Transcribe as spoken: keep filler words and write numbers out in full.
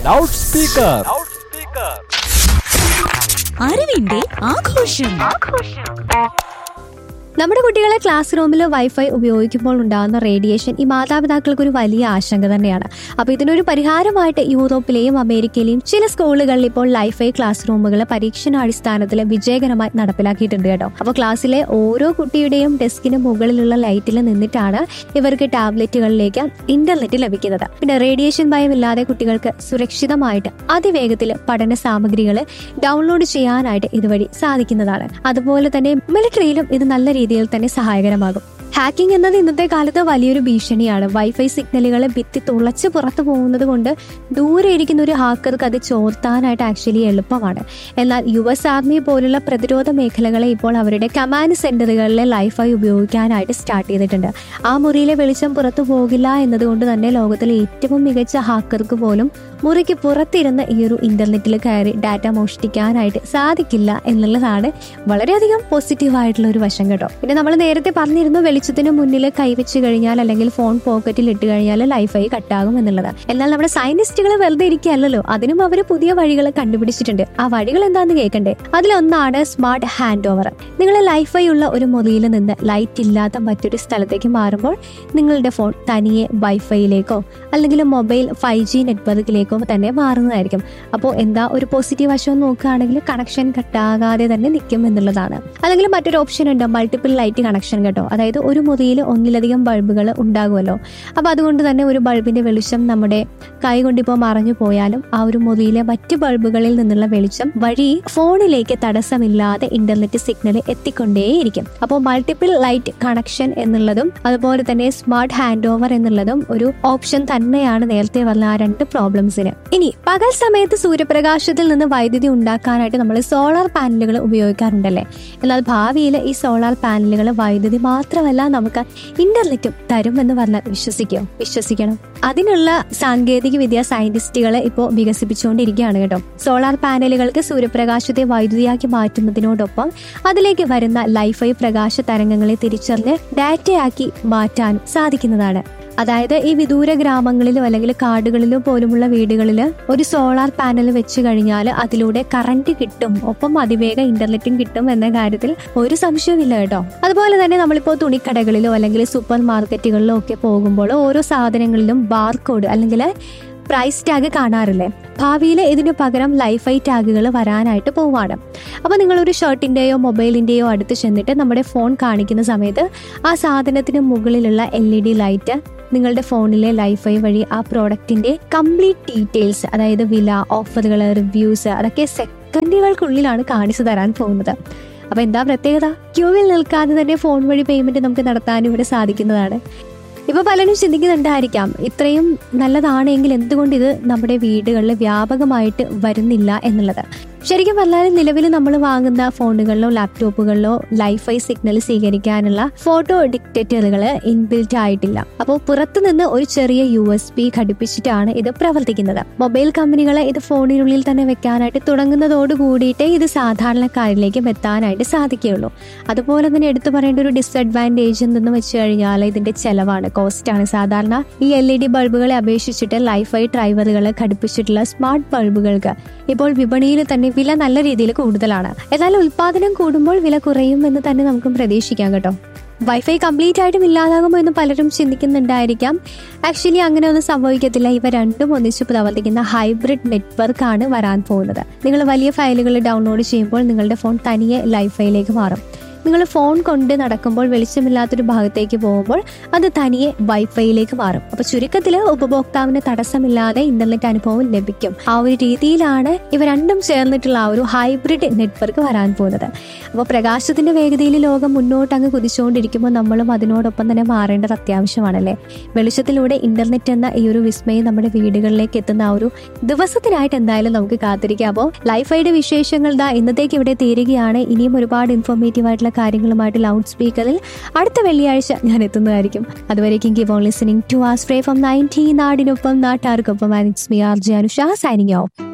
Loud speaker. അറിവിന്റെ ആഘോഷം. നമ്മുടെ കുട്ടികളെ ക്ലാസ് റൂമിൽ വൈഫൈ ഉപയോഗിക്കുമ്പോൾ ഉണ്ടാകുന്ന റേഡിയേഷൻ ഈ മാതാപിതാക്കൾക്ക് ഒരു വലിയ ആശങ്ക തന്നെയാണ്. അപ്പോൾ ഇതിനൊരു പരിഹാരമായിട്ട് യൂറോപ്പിലെയും അമേരിക്കയിലെയും ചില സ്കൂളുകളിൽ ഇപ്പോൾ വൈഫൈ ക്ലാസ് റൂമുകൾ പരീക്ഷണാടിസ്ഥാനത്തിൽ വിജയകരമായി നടപ്പിലാക്കിയിട്ടുണ്ട് കേട്ടോ. അപ്പോൾ ക്ലാസ്സിലെ ഓരോ കുട്ടിയുടെയും ഡെസ്കിന് മുകളിലുള്ള ലൈറ്റിൽ നിന്നിട്ടാണ് ഇവർക്ക് ടാബ്ലറ്റുകളിലേക്ക് ഇന്റർനെറ്റ് ലഭിക്കുന്നത്. പിന്നെ റേഡിയേഷൻ ഭയമില്ലാതെ കുട്ടികൾക്ക് സുരക്ഷിതമായിട്ട് അതിവേഗത്തിൽ പഠന സാമഗ്രികൾ ഡൗൺലോഡ് ചെയ്യാനായിട്ട് ഇതുവഴി സാധിക്കുന്നതാണ്. അതുപോലെ തന്നെ മിലിറ്ററിയിലും ഇത് നല്ല രീതിയിൽ തന്നെ സഹായകരമാകും. ഹാക്കിംഗ് എന്നത് ഇന്നത്തെ കാലത്ത് വലിയൊരു ഭീഷണിയാണ്. വൈഫൈ സിഗ്നലുകൾ ഭിത്തി തുളച്ച് പുറത്തു പോകുന്നത് കൊണ്ട് ദൂരെ ഇരിക്കുന്ന ഒരു ഹാക്കർക്ക് അത് ചോർത്താനായിട്ട് ആക്ച്വലി എളുപ്പമാണ്. എന്നാൽ യു എസ് ആർമി പോലുള്ള പ്രതിരോധ മേഖലകളെ ഇപ്പോൾ അവരുടെ കമാൻഡ് സെന്ററുകളിലെ വൈഫൈ ഉപയോഗിക്കാനായിട്ട് സ്റ്റാർട്ട് ചെയ്തിട്ടുണ്ട്. ആ മുറിയിലെ വെളിച്ചം പുറത്തു പോകില്ല എന്നതുകൊണ്ട് തന്നെ ലോകത്തിലെ ഏറ്റവും മികച്ച ഹാക്കർക്ക് പോലും മുറിക്ക് പുറത്തിരുന്ന് ഈ ഒരു ഇന്റർനെറ്റിൽ കയറി ഡാറ്റ മോഷ്ടിക്കാനായിട്ട് സാധിക്കില്ല എന്നുള്ളതാണ് വളരെയധികം പോസിറ്റീവ് ആയിട്ടുള്ള ഒരു വശം കേട്ടോ. പിന്നെ നമ്മൾ നേരത്തെ പറഞ്ഞിരുന്നു വെളിച്ചത്തിന് മുന്നിൽ കൈവച്ച് കഴിഞ്ഞാൽ അല്ലെങ്കിൽ ഫോൺ പോക്കറ്റിൽ ഇട്ട് കഴിഞ്ഞാൽ വൈഫൈ കട്ടാകും എന്നുള്ളത്. എന്നാൽ നമ്മുടെ സയന്റിസ്റ്റുകൾ വെറുതെ ഇരിക്കുകയല്ലോ, അതിനും അവർ പുതിയ വഴികൾ കണ്ടുപിടിച്ചിട്ടുണ്ട്. ആ വഴികൾ എന്താണെന്ന് കേൾക്കണ്ടേ? അതിലൊന്നാണ് സ്മാർട്ട് ഹാൻഡ് ഓവർ. നിങ്ങൾ വൈഫൈ ഉള്ള ഒരു മുറിയിൽ നിന്ന് ലൈറ്റ് ഇല്ലാത്ത മറ്റൊരു സ്ഥലത്തേക്ക് മാറുമ്പോൾ നിങ്ങളുടെ ഫോൺ തനിയെ വൈഫൈയിലേക്കോ അല്ലെങ്കിൽ മൊബൈൽ ഫൈവ് ജി നെറ്റ്വർക്കിലേക്കോ തന്നെ മാറുന്നതായിരിക്കും. അപ്പോൾ എന്താ ഒരു പോസിറ്റീവ് വശം നോക്കുകയാണെങ്കിൽ കണക്ഷൻ കട്ടാകാതെ തന്നെ നിൽക്കും എന്നുള്ളതാണ്. അല്ലെങ്കിൽ മറ്റൊരു ഓപ്ഷൻ ഉണ്ട്, മൾട്ടിപ്പിൾ ലൈറ്റ് കണക്ഷൻ കേട്ടോ. അതായത് ഒരു മുറിയിൽ ഒന്നിലധികം ബൾബുകൾ ഉണ്ടാകുമല്ലോ. അപ്പൊ അതുകൊണ്ട് തന്നെ ഒരു ബൾബിന്റെ വെളിച്ചം നമ്മുടെ കൈ കൊണ്ടിപ്പോ മറഞ്ഞു പോയാലും ആ ഒരു മുറിയിലെ മറ്റ് ബൾബുകളിൽ നിന്നുള്ള വെളിച്ചം വഴി ഫോണിലേക്ക് തടസ്സമില്ലാതെ ഇന്റർനെറ്റ് സിഗ്നൽ എത്തിക്കൊണ്ടേയിരിക്കും. അപ്പോൾ മൾട്ടിപ്പിൾ ലൈറ്റ് കണക്ഷൻ എന്നുള്ളതും അതുപോലെ തന്നെ സ്മാർട്ട് ഹാൻഡ് ഓവർ എന്നുള്ളതും ഒരു ഓപ്ഷൻ തന്നെയാണ് നേരത്തെ പറഞ്ഞ ആ രണ്ട് പ്രോബ്ലംസിന്. ഇനി പകൽ സമയത്ത് സൂര്യപ്രകാശത്തിൽ നിന്ന് വൈദ്യുതി ഉണ്ടാക്കാനായിട്ട് നമ്മൾ സോളാർ പാനലുകൾ ഉപയോഗിക്കാറുണ്ടല്ലേ. എന്നാൽ ഭാവിയിൽ ഈ സോളാർ പാനലുകൾ വൈദ്യുതി മാത്രമല്ല നമുക്ക് ഇന്റർനെറ്റും തരുമെന്ന് പറഞ്ഞാൽ വിശ്വസിക്കോ? വിശ്വസിക്കണം. അതിനുള്ള സാങ്കേതിക വിദ്യ സയന്റിസ്റ്റുകൾ ഇപ്പോൾ വികസിപ്പിച്ചുകൊണ്ടിരിക്കുകയാണ് കേട്ടോ. സോളാർ പാനലുകൾക്ക് സൂര്യപ്രകാശത്തെ വൈദ്യുതിയാക്കി മാറ്റുന്നതിനോടൊപ്പം അതിലേക്ക് വരുന്ന വൈഫൈ പ്രകാശ തരംഗങ്ങളെ തിരിച്ചറിഞ്ഞ് ഡാറ്റയാക്കി മാറ്റാൻ സാധിക്കുന്നതാണ്. അതായത് ഈ വിദൂര ഗ്രാമങ്ങളിലോ അല്ലെങ്കിൽ കാടുകളിലോ പോലുമുള്ള വീടുകളിൽ ഒരു സോളാർ പാനൽ വെച്ച് കഴിഞ്ഞാൽ അതിലൂടെ കറന്റ് കിട്ടും, ഒപ്പം അതിവേഗ ഇന്റർനെറ്റും കിട്ടും എന്ന കാര്യത്തിൽ ഒരു സംശയവുമില്ല കേട്ടോ. അതുപോലെ തന്നെ നമ്മളിപ്പോൾ തുണിക്കടകളിലോ അല്ലെങ്കിൽ സൂപ്പർ മാർക്കറ്റുകളിലോ ഒക്കെ പോകുമ്പോൾ ഓരോ സാധനങ്ങളിലും ബാർകോഡ് അല്ലെങ്കിൽ പ്രൈസ് ടാഗ് കാണാറില്ലേ? ഭാവിയിൽ ഇതിന് പകരം വൈഫൈ ടാഗുകൾ വരാനായിട്ട് പോവാണ്. അപ്പോൾ നിങ്ങളൊരു ഷർട്ടിൻ്റെയോ മൊബൈലിൻ്റെയോ അടുത്ത് ചെന്നിട്ട് നമ്മുടെ ഫോൺ കാണിക്കുന്ന സമയത്ത് ആ സാധനത്തിന് മുകളിലുള്ള എൽ ഇ ഡി ലൈറ്റ് നിങ്ങളുടെ ഫോണിലെ വൈഫൈ വഴി ആ പ്രോഡക്റ്റിന്റെ കംപ്ലീറ്റ് ഡീറ്റെയിൽസ്, അതായത് വില, ഓഫറുകൾ, റിവ്യൂസ് അതൊക്കെ സെക്കൻഡുകൾക്കുള്ളിലാണ് കാണിച്ചു തരാൻ പോകുന്നത്. അപ്പോൾ എന്താ പ്രത്യേകത? ക്യൂവിൽ നിൽക്കാതെ തന്നെ ഫോൺ വഴി പേയ്മെന്റ് നമുക്ക് നടത്താനും ഇവിടെ സാധിക്കുന്നതാണ്. ഇപ്പൊ പലരും ചിന്തിക്കുന്നുണ്ടായിരിക്കാം, ഇത്രയും നല്ലതാണെങ്കിൽ എന്തുകൊണ്ട് ഇത് നമ്മുടെ വീടുകളിൽ വ്യാപകമായിട്ട് വരുന്നില്ല എന്നുള്ളത്. ശരിക്കും പറഞ്ഞാൽ നിലവിൽ നമ്മൾ വാങ്ങുന്ന ഫോണുകളിലോ ലാപ്ടോപ്പുകളിലോ വൈഫൈ സിഗ്നൽ സ്വീകരിക്കാനുള്ള ഫോട്ടോ ഡിറ്റക്ടറുകൾ ഇൻബിൽറ്റ് ആയിട്ടില്ല. അപ്പോൾ പുറത്തുനിന്ന് ഒരു ചെറിയ യു എസ് ബി ഘടിപ്പിച്ചിട്ടാണ് ഇത് പ്രവർത്തിക്കുന്നത്. മൊബൈൽ കമ്പനികളെ ഇത് ഫോണിനുള്ളിൽ തന്നെ വെക്കാനായിട്ട് തുടങ്ങുന്നതോട് കൂടിയിട്ടേ ഇത് സാധാരണക്കാരിലേക്ക് എത്താനായിട്ട് സാധിക്കുകയുള്ളൂ. അതുപോലെ തന്നെ എടുത്തു പറയേണ്ട ഒരു ഡിസ്അഡ്വാൻറ്റേജ് എന്തെന്ന് വെച്ച് കഴിഞ്ഞാൽ ഇതിന്റെ ചെലവാണ്, കോസ്റ്റാണ്. സാധാരണ ഈ എൽ ഇ ഡി ബൾബുകളെ അപേക്ഷിച്ചിട്ട് വൈഫൈ ഡ്രൈവറുകൾ ഘടിപ്പിച്ചിട്ടുള്ള സ്മാർട്ട് ബൾബുകൾക്ക് ഇപ്പോൾ വിപണിയിൽ തന്നെ വില നല്ല രീതിയിൽ കൂടുതലാണ്. എന്നാൽ ഉൽപാദനം കൂടുമ്പോൾ വില കുറയും എന്ന് തന്നെ നമുക്ക് പ്രതീക്ഷിക്കാം കേട്ടോ. വൈഫൈ കംപ്ലീറ്റ് ആയിട്ടും ഇല്ലാതാകുമോ എന്ന് പലരും ചിന്തിക്കുന്നുണ്ടായിരിക്കാം. ആക്ച്വലി അങ്ങനെ ഒന്നും സംഭവിക്കത്തില്ല. ഇവ രണ്ടും ഒന്നിച്ച് പ്രവർത്തിക്കുന്ന ഹൈബ്രിഡ് നെറ്റ്വർക്ക് ആണ് വരാൻ പോകുന്നത്. നിങ്ങൾ വലിയ ഫയലുകൾ ഡൗൺലോഡ് ചെയ്യുമ്പോൾ നിങ്ങളുടെ ഫോൺ തനിയെ വൈഫൈയിലേക്ക് മാറും. നിങ്ങൾ ഫോൺ കൊണ്ട് നടക്കുമ്പോൾ വെളിച്ചമില്ലാത്തൊരു ഭാഗത്തേക്ക് പോകുമ്പോൾ അത് തനിയെ വൈഫൈയിലേക്ക് മാറും. അപ്പൊ ചുരുക്കത്തിൽ ഉപഭോക്താവിന് തടസ്സമില്ലാതെ ഇന്റർനെറ്റ് അനുഭവം ലഭിക്കും. ആ ഒരു രീതിയിലാണ് ഇവ രണ്ടും ചേർന്നിട്ടുള്ള ആ ഒരു ഹൈബ്രിഡ് നെറ്റ്വർക്ക് വരാൻ പോകുന്നത്. അപ്പോൾ പ്രകാശത്തിന്റെ വേഗതയിൽ ലോകം മുന്നോട്ട് അങ്ങ് കുതിച്ചുകൊണ്ടിരിക്കുമ്പോൾ നമ്മളും അതിനോടൊപ്പം തന്നെ മാറേണ്ടത് അത്യാവശ്യമാണല്ലേ. വെളിച്ചത്തിലൂടെ ഇന്റർനെറ്റ് എന്ന ഈ ഒരു വിസ്മയം നമ്മുടെ വീടുകളിലേക്ക് എത്തുന്ന ആ ഒരു ദിവസത്തിനായിട്ട് എന്തായാലും നമുക്ക് കാത്തിരിക്കാം. അപ്പോൾ വൈഫൈയുടെ വിശേഷങ്ങൾ ദാ ഇന്നത്തേക്ക് ഇവിടെ തീരുകയാണ്. ഇനിയും ഒരുപാട് ഇൻഫോർമേറ്റീവ് ആയിട്ടുള്ള കാര്യങ്ങളുമായിട്ട് ലൗഡ് സ്പീക്കറിൽ അടുത്ത വെള്ളിയാഴ്ച ഞാൻ എത്തുന്നതായിരിക്കും. അതുവരേക്കും keep on listening to ആസ്ട്രേ from ninety നാടിനൊപ്പം നാട്ടാർക്കൊപ്പം. It's me R J Anusha signing off.